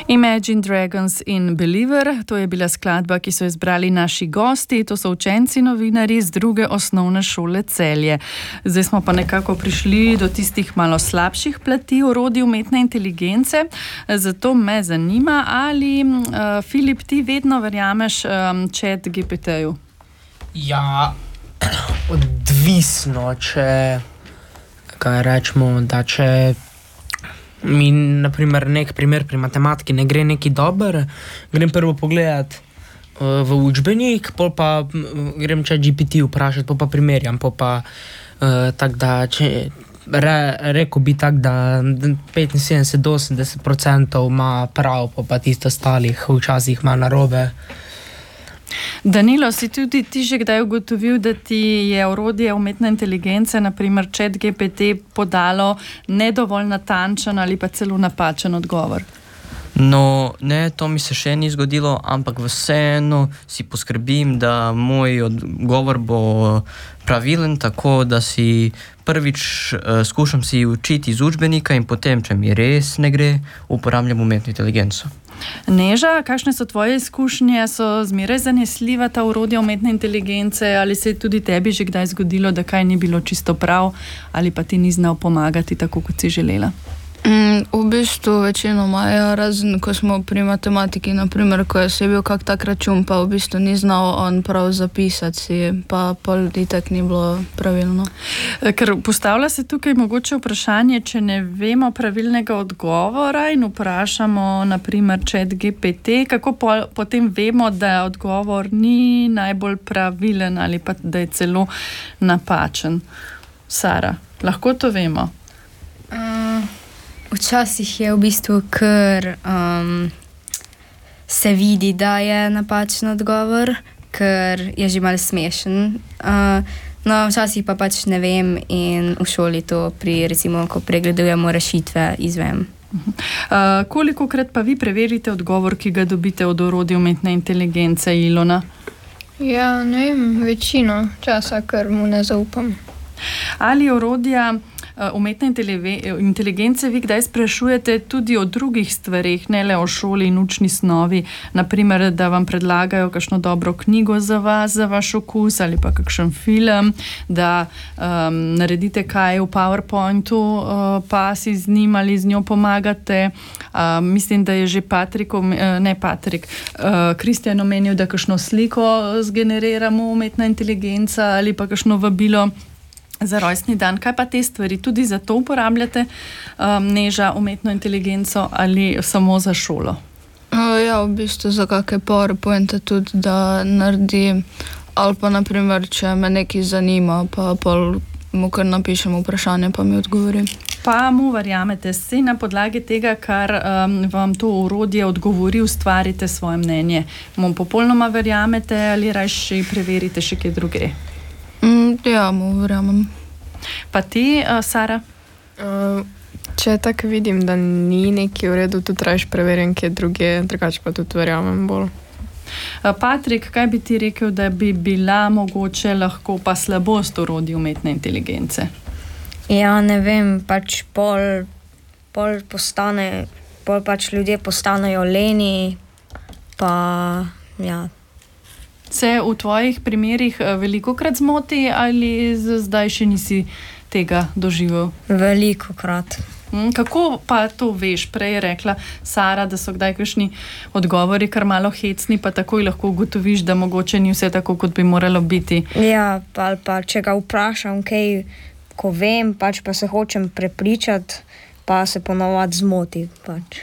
Imagine Dragons in Believer, to je bila skladba, ki so jo izbrali naši gosti, to so učenci novinarji z 2. osnovne šole Celje. Zdaj smo pa nekako prišli do tistih malo slabših plati orodij umetne inteligence, zato me zanima, ali Filip, ti vedno verjameš ChatGPT-ju? Ja, odvisno, če kaj rečemo, da če mi, naprimer, nek primer pri matematiki ne gre neki dober, grem prvo pogledat v učbenik, pol pa grem ChatGPT vprašati, pol pa primerjam, pol pa tak da, če rekel bi tak, da 75-80% ima prav, pol pa tisto ostalih včasih ima narobe. Danilo, si tudi ti že kdaj ugotovil, da ti je orodje umetne inteligence, naprimer ChatGPT, podalo nedovolj natančen ali pa celo napačen odgovor? No, ne, to mi se še ni zgodilo, ampak vseeno si poskrbim, da moj odgovor bo pravilen, tako da si prvič skušam si učiti iz učbenika in potem, če mi res ne gre, uporabljam umetno inteligenco. Neža, kakšne so tvoje izkušnje? So zmeraj zanesljiva ta orodja umetne inteligence, ali se je tudi tebi že kdaj zgodilo, da kaj ni bilo čisto prav, ali pa ti ni znal pomagati tako, kot si želela? V bistvu večinoma, ja, razen ko smo pri matematiki, naprimer, ko je bil kak tak račun, pa v bistvu ni znal on prav zapisati si, pa pol itak ni bilo pravilno. Ker postavlja se tukaj mogoče vprašanje, če ne vemo pravilnega odgovora in vprašamo naprimer ChatGPT, kako potem vemo, da odgovor ni najbolj pravilen ali pa da je celo napačen. Sara, lahko to vemo? Včasih je v bistvu kar se vidi, da je napačen odgovor, ker je že malo smešen. No, včasih pa pač ne vem in v šoli to recimo, ko pregledujemo rešitve, izvem. Kolikokrat pa vi preverite odgovor, ki ga dobite od orodja umetne inteligence, Ilona? Ja, ne vem, večino časa, ker mu ne zaupam. Ali orodja umetne inteligence vi kdaj sprašujete tudi o drugih stvarih, ne le o šoli in učni snovi, naprimer, da vam predlagajo kakšno dobro knjigo za vas, za vaš okus ali pa kakšen film, da naredite kaj v PowerPointu, pa si z njim ali z njo pomagate. Mislim, da je že Kristjan omenil, da kakšno sliko zgeneriramo umetna inteligenca ali pa kakšno vabilo za rojstni dan. Kaj pa te stvari? Tudi za to uporabljate Neža umetno inteligenco ali samo za šolo? Ja, v bistvu za kakšne PowerPointe tudi, da naredi, ali pa naprimer, če me nekaj zanima, pa pol mu kar napišem vprašanje, pa mi odgovori. Pa mu verjamete, si na podlagi tega, kar vam to orodje odgovori, ustvarite svoje mnenje. Mu popolnoma verjamete ali rajši preverite še kje druge? Ja, mu verjamem. Pa ti, Sara? Če tako vidim, da ni nekaj v redu, tudi rajš preverjam kje druge, drugače pa tudi verjamem bolj. Patrik, kaj bi ti rekel, da bi bila mogoče lahko pa slabost orodij umetne inteligence? Ja, ne vem, pač pol pač ljudje postanejo leni, pa ja. Se v tvojih primerih velikokrat zmoti ali zdaj še nisi tega doživel? Velikokrat. Kako pa to veš? Prej je rekla Sara, da so kdaj kakšni odgovori kar malo hecni, pa takoj lahko ugotoviš, da mogoče ni vse tako, kot bi moralo biti. Ja, pa če ga vprašam kaj, ko vem, pač pa se hočem prepričati, pa se ponovadi zmoti pač.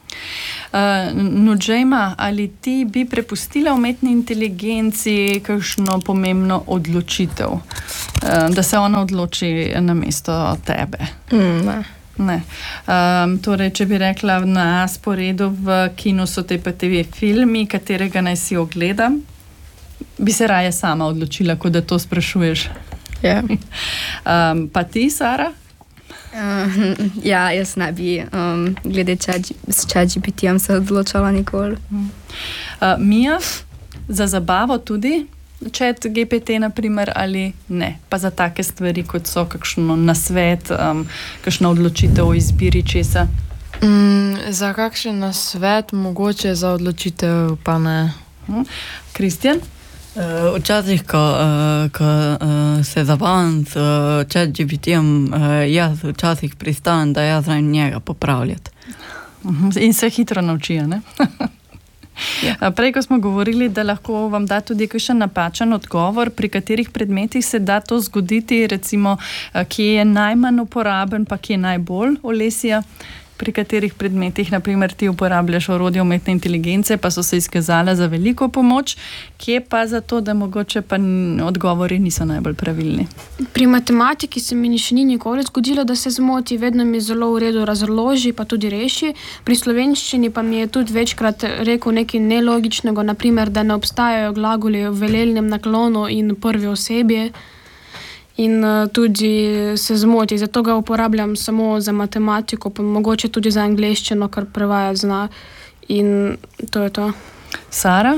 Nudžejma, ali ti bi prepustila umetni inteligenci kakšno pomembno odločitev, da se ona odloči namesto tebe? Ne. Torej, če bi rekla, na sporedu v kinu so te pa TV filmi, katerega naj si ogledam, bi se raje sama odločila, kot da to sprašuješ? Ja. Pa ti, Sara? Ja, jaz ne bi glede s ChatGPT-jem se odločala nikoli. Mija, za zabavo tudi ChatGPT naprimer ali ne? Pa za take stvari, kot so kakšno nasvet, kakšna odločitev o izbiri česa? Za kakšen nasvet, mogoče za odločitev, pa ne. Kristjan? Včasih, ko se zabavam s ChatGPT-jem, jaz včasih pristanem, da jaz znam njega popravljati. In se hitro naučijo, ne? Prej, ko smo govorili, da lahko vam da tudi kakšen napačen odgovor, pri katerih predmetih se da to zgoditi, recimo, kje je najmanj uporaben, pa kje je najbolj, Olesja? Pri katerih predmetih, naprimer, ti uporabljaš orodje umetne inteligence, pa so se izkazala za veliko pomoč, kje pa za to, da mogoče pa odgovori niso najbolj pravilni? Pri matematiki se mi še ni nikoli zgodilo, da se zmoti, vedno mi zelo v redu razloži, pa tudi reši. Pri slovenščini pa mi je tudi večkrat rekel nekaj nelogičnega, naprimer, da ne obstajajo glagoli v velelnem naklonu in prvi osebi. In tudi se zmoti, zato ga uporabljam samo za matematiko, pa mogoče tudi za angleščino, kar prevajati zna. In to je to. Sara,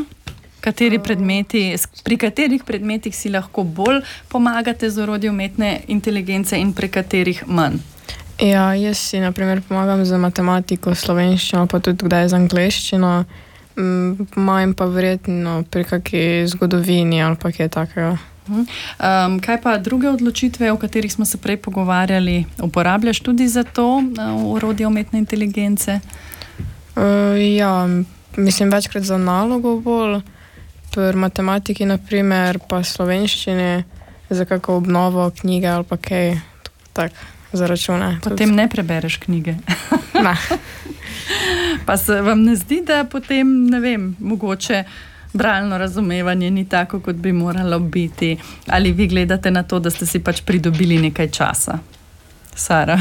pri katerih predmetih si lahko bolj pomagate z orodjem umetne inteligence in pri katerih manj? Ja, jaz si naprimer pomagam z matematiko, slovenščino, pa tudi kdaj z angleščino. Manj pa verjetno pri kakšni zgodovini ali pa kaj takega. Kaj pa druge odločitve, o katerih smo se prej pogovarjali, uporabljaš tudi za to orodje umetne inteligence? Ja, mislim večkrat za nalogo bolj, pri matematiki naprimer, pa slovenščini, za kako obnovo knjige ali pa kaj, tak, za račune. Potem ne prebereš knjige? Ne. Pa se vam ne zdi, da potem, ne vem, mogoče bralno razumevanje ni tako, kot bi moralo biti? Ali vi gledate na to, da ste si pač pridobili nekaj časa? Sara?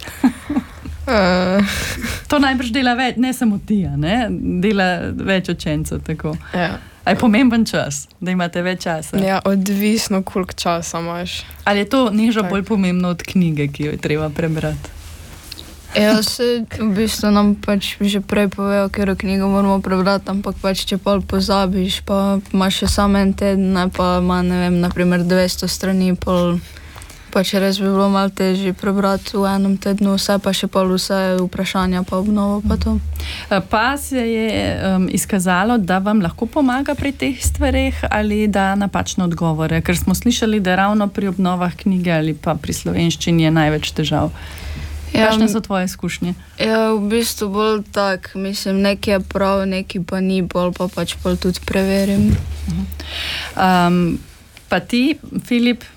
To najbrž dela več, ne samo ti, ne? Dela več učencev, tako. Ja. A je pomemben čas, da imate več časa? Ja, odvisno, koliko časa imaš. Ali je to nižo bolj pomembno od knjige, ki jo je treba prebrati? Ja, se v bistvu nam pač že prej povedal, ker knjigo moramo prebrati, ampak pač če pol pozabiš, pa imaš še samo en teden, pa ima, ne vem, naprimer 200 strani, pol pač res bi bilo malo težje prebrati v enem tednu vse, pa še pol vse vprašanja, pa obnovo, pa to. Pa se je izkazalo, da vam lahko pomaga pri teh stvareh ali da napačne odgovore, ker smo slišali, da ravno pri obnovah knjige ali pa pri slovenščini je največ težav. Kakšne so tvoje izkušnje? Ja, v bistvu bolj tak, mislim, nekaj je prav, nekaj pa ni, bolj pa pač bolj tudi preverim. Pa ti, Filip,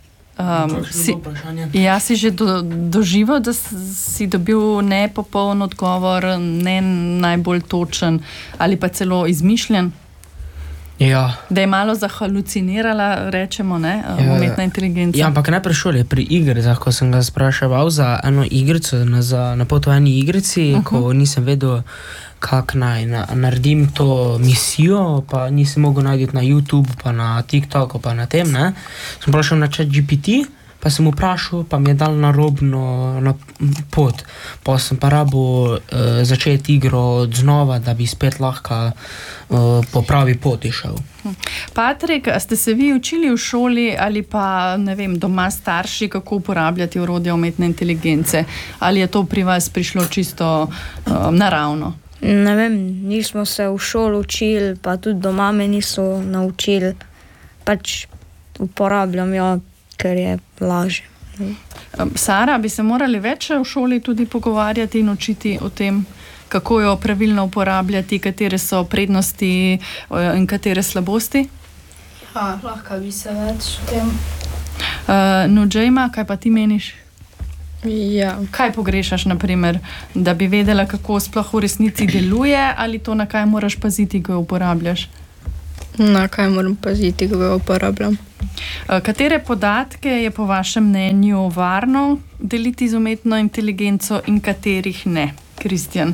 si že doživel, da si dobil nepopoln odgovor, ne najbolj točen ali pa celo izmišljen? Ja. Da je malo zahalucinirala, rečemo, ne, umetna inteligenca. Ja, ampak najprej šoli, pri igricah, ko sem ga spraševal za eno igrico, na pot v eni igrici, ko nisem vedel, kako naj naredim to misijo, pa nisem mogel najti na YouTube, pa na TikToku, pa na tem, ne. Sem prišel na ChatGPT, pa sem vprašal, pa mi je dal narobno pot. Pa sem pa rabil začeti igro znova, da bi spet lahko po pravi poti šel. Patrik, ste se vi učili v šoli ali pa, ne vem, doma starši, kako uporabljati orodje umetne inteligence? Ali je to pri vas prišlo čisto naravno? Ne vem, nismo se v šoli učili, pa tudi doma me niso naučili. Pač uporabljam jo, ker je lažje. Sara, bi se morali več v šoli tudi pogovarjati in učiti o tem, kako jo pravilno uporabljati, katere so prednosti in katere slabosti? Ja, lahko bi se več o tem. Džejma, kaj pa ti meniš? Ja. Kaj pogrešaš, naprimer, da bi vedela, kako sploh v resnici deluje, ali to, na kaj moraš paziti, ko jo uporabljaš? Na kaj moram paziti, ko jo uporabljam? Katere podatke je po vašem mnenju varno deliti z umetno inteligenco in katerih ne? Kristjan?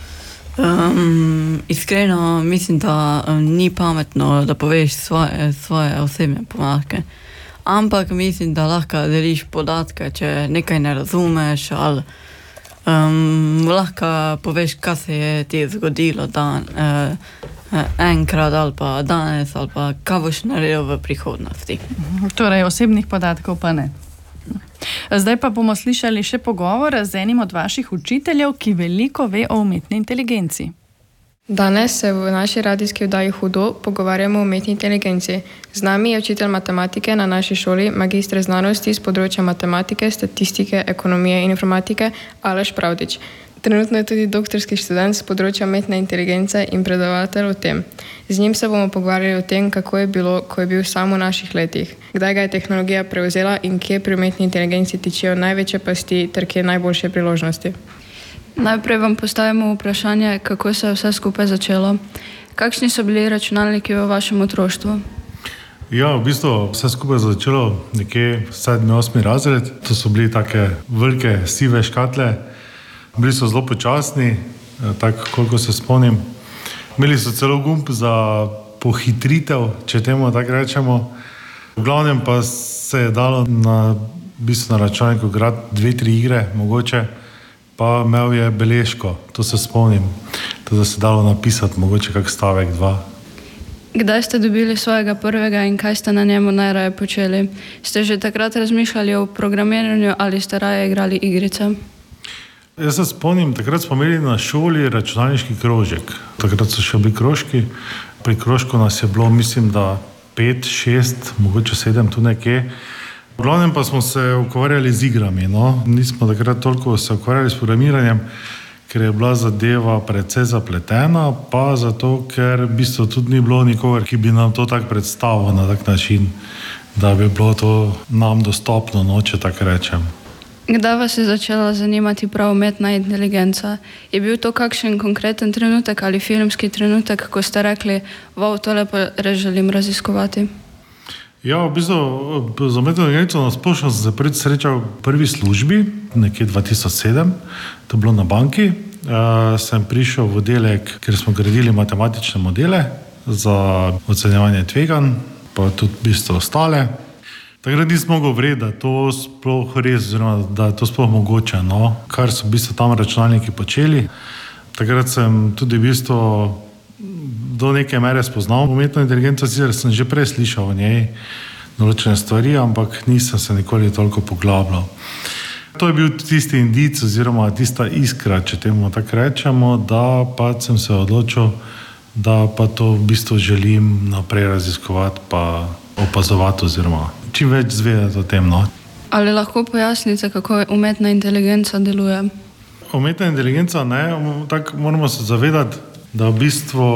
Iskreno mislim, da ni pametno, da poveš svoje osebne podatke. Ampak mislim, da lahko deliš podatke, če nekaj ne razumeš, ali lahko poveš, kaj se je ti zgodilo enkrat ali pa danes, ali pa kaj boš naredil v prihodnosti. Torej, osebnih podatkov pa ne. Zdaj pa bomo slišali še pogovor z enim od vaših učiteljev, ki veliko ve o umetni inteligenci. Danes se v naši radijski oddaji Hudo pogovarjamo o umetni inteligenci. Z nami je učitelj matematike na naši šoli, magistre znanosti z področja matematike, statistike, ekonomije in informatike Aleš Pravdič. Trenutno je tudi doktorski študent z področja umetne inteligence in predavatelj o tem. Z njim se bomo pogovarjali o tem, kako je bilo, ko je bil sam v naših letih, kdaj ga je tehnologija prevzela in kje pri umetni inteligenci tičijo največje pasti ter kje najboljše priložnosti. Najprej vam postavimo vprašanje, kako se je vse skupaj začelo. Kakšni so bili računalniki v vašem otroštvu? Ja, v bistvu vse skupaj začelo nekje 7-8 razred. To so bili take velike sive škatle. Bili so zelo počasni, tako koliko se spomnim. Imeli so celo gumb za pohitritev, če temu tako rečemo. V glavnem pa se je dalo na računalniku igrati 2-3 igre, mogoče. Pa imel je beležko, to se spomnim, da se dalo napisati, mogoče kak stavek 2. Kdaj ste dobili svojega prvega in kaj ste na njemu najraje počeli? Ste že takrat razmišljali o programiranju ali ste raje igrali igrice? Jaz se spomnim, takrat smo imeli na šoli računalniški krožek. Takrat so še bili krožki. Pri krožku nas je bilo, mislim, da 5, 6, mogoče 7, tu nekje. V glavnem pa smo se ukvarjali z igrami, no. Nismo takrat toliko se ukvarjali s programiranjem, ker je bila zadeva precej zapletena, pa zato, ker v bistvu tudi ni bilo nikogar, ki bi nam to tako predstavil na tak način, da bi bilo to nam dostopno, no, če tako rečem. Kdaj vas je začela zanimati prav umetna inteligenca? Je bil to kakšen konkreten trenutek ali filmski trenutek, ko ste rekli, wow, tole pa res želim raziskovati? Ja, v bistvu z umetno inteligenco nasplošno sem se srečal v prvi službi, nekje 2007, to je bilo na banki. Sem prišel v oddelek, kjer smo gradili matematične modele za ocenjevanje tveganj, pa tudi v bistvu ostale. Takrat nisem mogel verjeti, da je to sploh res, oziroma da je to sploh mogoče, no, kar so v bistvu tam računalniki počeli. Takrat sem tudi v bistvu do neke mere spoznal umetno inteligenco, sicer sem že prej slišal o njej določene stvari, ampak nisem se nikoli toliko poglabljal. To je bil tisti indic oziroma tista iskra, če temu tako rečemo, da pa sem se odločil, da pa to v bistvu želim naprej raziskovati pa opazovati oziroma čim več zvedeti o tem, no. Ali lahko pojasnite, kako umetna inteligenca deluje? Umetna inteligenca, ne, tako moramo se zavedati, da v bistvu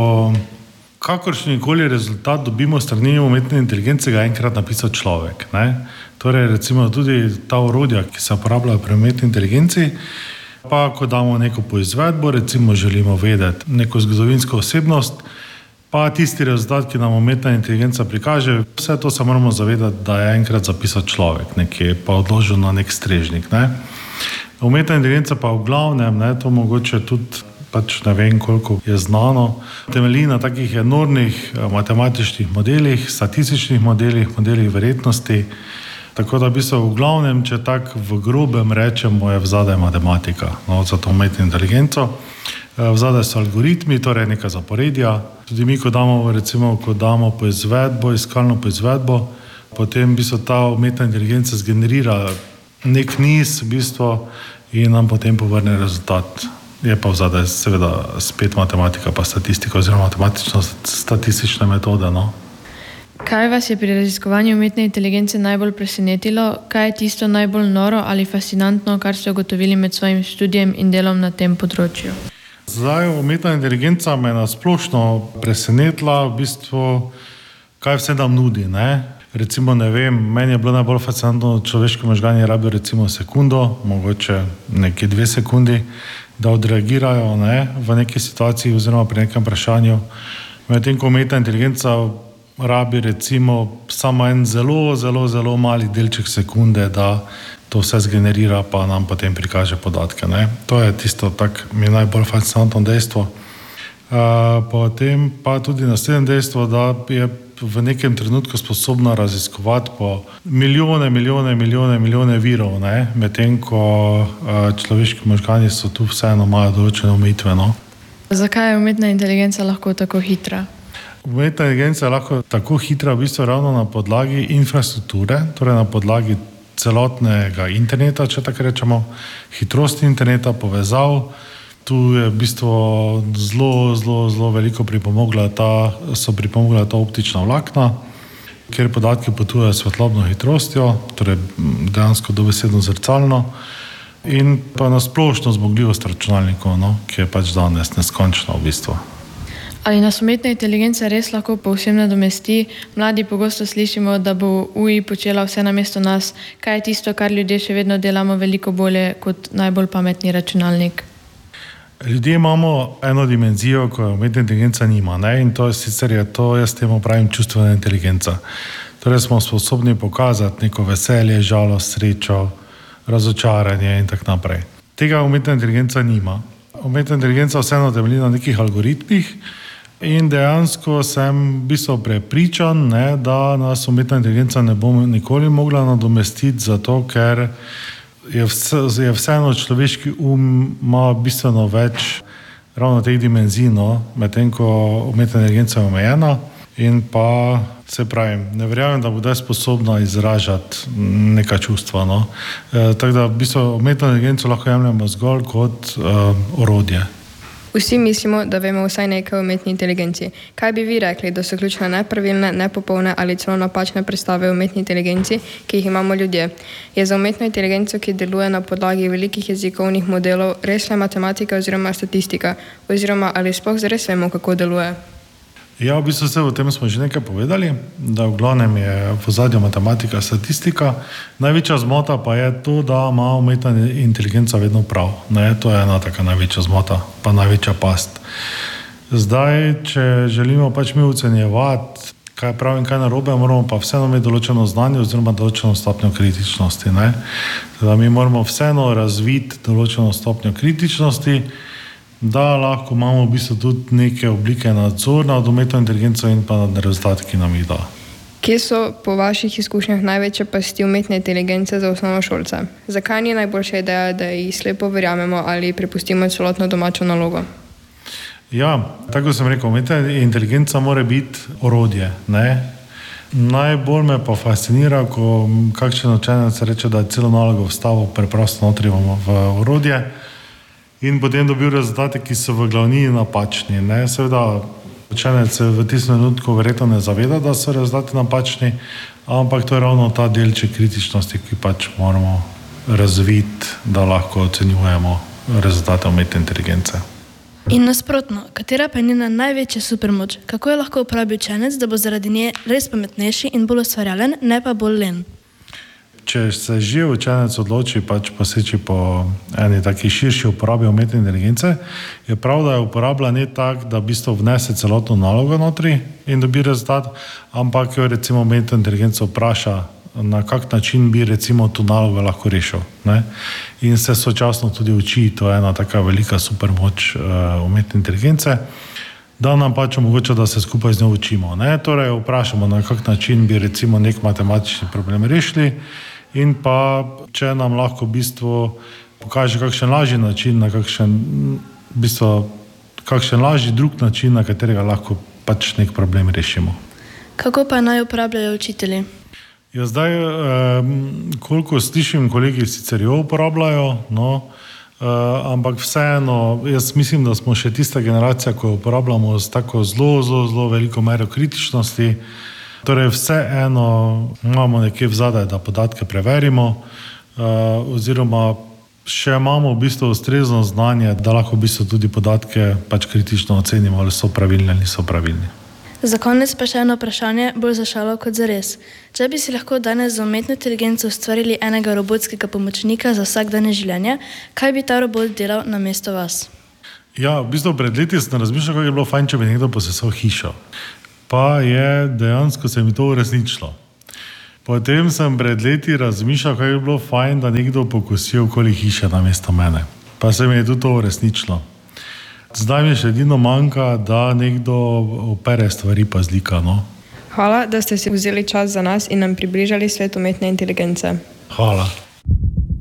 kakršnikoli rezultat dobimo strani umetne inteligence, ga enkrat napisal človek, ne. Torej, recimo tudi ta orodja, ki se uporabljajo pri umetni inteligenci, pa ko damo neko poizvedbo, recimo želimo vedeti neko zgodovinsko osebnost, pa tisti rezultat, ki nam umetna inteligenca prikaže, vse to se moramo zavedati, da je enkrat zapisal človek nekje, pa odložil na nek strežnik, ne. Umetna inteligenca pa v glavnem, ne, to mogoče tudi pač ne vem, koliko je znano, temelji na takih enormnih matematičnih modelih, statističnih modelih, modelih verjetnosti, tako da v bistvu v glavnem, če tako v grobem rečemo, je vzadaj matematika, no, za to umetno inteligenco. Vzadaj so algoritmi, torej neka zaporedja. Tudi mi, ko damo poizvedbo, iskalno poizvedbo, potem v bistvu ta umetna inteligenca zgenerira nek niz v bistvu in nam potem povrne rezultat. Je pa vzadaj seveda spet matematika pa statistika oziroma matematično-statistične metode, no. Kaj vas je pri raziskovanju umetne inteligence najbolj presenetilo? Kaj je tisto najbolj noro ali fascinantno, kar ste ugotovili med svojim študijem in delom na tem področju? Zdaj, umetna inteligenca me nasplošno presenetila, v bistvu, kaj vse nam nudi, ne. Recimo, ne vem, meni je bilo najbolj fascinantno, človeški možgani rabijo recimo sekundo, mogoče nekje 2 sekundi, da odreagirajo, ne, v neki situaciji oziroma pri nekem vprašanju. Medtem ko umetna inteligenca rabi recimo samo en zelo mali delček sekunde, da to vse zgenerira, pa nam potem prikaže podatke, ne. To je tisto, tak mi je najbolj fascinantno dejstvo. Potem pa tudi naslednje dejstvo, da je v nekem trenutku sposobna raziskovati po milijone virov, ne, medtem ko človeški možgani so tu vseeno imajo določene omejitve, no. Zakaj je umetna inteligenca lahko tako hitra? Umetna inteligenca je lahko tako hitra v bistvu ravno na podlagi infrastrukture, torej na podlagi celotnega interneta, če tako rečemo, hitrosti interneta, povezav. Tu je v bistvu zelo veliko pripomogla ta optična vlakna, kjer podatki potujejo s svetlobno hitrostjo, torej dejansko dobesedno zrcalno, in pa na splošno zmogljivost računalnikov, ki je pač danes neskončna v bistvu. Ali nas umetna inteligenca res lahko povsem nadomesti? Mladi pogosto slišimo, da bo UI počela vse namesto nas. Kaj je tisto, kar ljudje še vedno delamo veliko bolje kot najbolj pametni računalnik? Ljudje imamo eno dimenzijo, ko umetna inteligenca nima, in to je to, jaz temu pravim, čustvena inteligenca. Torej smo sposobni pokazati neko veselje, žalost, srečo, razočaranje in tako naprej. Tega umetna inteligenca nima. Umetna inteligenca vseeno temelji na nekih algoritmih in dejansko sem v bistvu prepričan, da nas umetna inteligenca ne bo nikoli mogla nadomestiti, zato ker je vseeno človeški ima bistveno več ravno teh dimenzij, medtem ko umetna inteligenca je omejena in pa se pravim, ne verjamem, da bo kdaj sposobna izražati neka čustva. Tako da v bistvu umetno inteligenco lahko jemljemo zgolj kot orodje. Vsi mislimo, da vemo vsaj nekaj o umetni inteligenci. Kaj bi vi rekli, da so ključne nepravilne, nepopolne ali celo napačne predstave o umetni inteligenci, ki jih imamo ljudje? Je za umetno inteligenco, ki deluje na podlagi velikih jezikovnih modelov, res le matematika oziroma statistika? Oziroma ali sploh zares vemo, kako deluje? Ja, v bistvu o tem smo že nekaj povedali, da v glavnem je v ozadju matematika, statistika. Največja zmota pa je to, da ima umetna inteligenca vedno prav. To je ena taka največja zmota, pa največja past. Zdaj, če želimo pač mi ocenjevati, kaj je prav in kaj narobe, moramo pa vseeno imeti določeno znanje oziroma določeno stopnjo kritičnosti. Teda mi moramo vseeno razviti določeno stopnjo kritičnosti, da lahko imamo v bistvu tudi neke oblike nadzora nad umetno inteligenco in pa nad rezultati, ki nam jih da. Kje so po vaših izkušnjah največje pasti umetne inteligence za osnovnošolce? Zakaj ni najboljša ideja, da jih slepo verjamemo ali prepustimo celotno domačo nalogo? Ja, tako sem rekel, umetna inteligenca mora biti orodje. Najbolj me pa fascinira, ko kakšen učenec reče, da je celo nalogo vstavil preprosto notri v orodje in potem dobil rezultate, ki so v glavnini napačni. Seveda, učenec se v tistem trenutku verjetno ne zaveda, da so rezultati napačni, ampak to je ravno ta delček kritičnosti, ki pač moramo razviti, da lahko ocenjujemo rezultate umetne inteligence. In nasprotno, katera pa je njena največja supermoč? Kako jo lahko uporabi učenec, da bo zaradi nje res pametnejši in bolj ustvarjalen, ne pa bolj len? Če se že učenec odloči pač poseči po eni taki širši uporabi umetne inteligence, je prav, da jo uporablja ne tak, da v bistvu vnese celotno nalogo notri in dobi rezultat, ampak jo recimo umetna inteligenca vpraša, na kak način bi recimo tu nalogo lahko rešil. In se sočasno tudi uči, to je ena taka velika supermoč umetne inteligence, da nam pač omogoča, da se skupaj z njo učimo. Torej vprašamo, na kak način bi recimo nek matematični problem rešili, in pa če nam lahko v bistvu pokaže kakšen lažji način, kakšen lažji drug način, na katerega lahko pač nek problem rešimo. Kako pa naj uporabljajo učitelji? Ja, zdaj, koliko slišim, kolegi sicer jo uporabljajo, ampak vseeno, jaz mislim, da smo še tista generacija, ko jo uporabljamo z tako zelo veliko mero kritičnosti. Torej vseeno imamo nekje vzadaj, da podatke preverimo, oziroma še imamo v bistvu ustrezno znanje, da lahko v bistvu tudi podatke pač kritično ocenimo, ali so pravilni ali niso pravilni. Za konec pa še eno vprašanje, bolj za šalo kot za res. Če bi si lahko danes za umetno inteligenco ustvarili enega robotskega pomočnika za vsakdanje življenje, kaj bi ta robot delal namesto vas? Ja, v bistvu pred leti sem razmišljal, kako je bilo fajn, če bi nekdo posesal hišo. Pa je dejansko se mi to uresničilo. Potem sem pred leti razmišljal, kako je bilo fajn, da nekdo pokosi okoli hiše namesto mene. Pa se mi je tudi to uresničilo. Zdaj mi še edino manjka, da nekdo opere stvari pa zlika. Hvala, da ste si vzeli čas za nas in nam približali svet umetne inteligence. Hvala.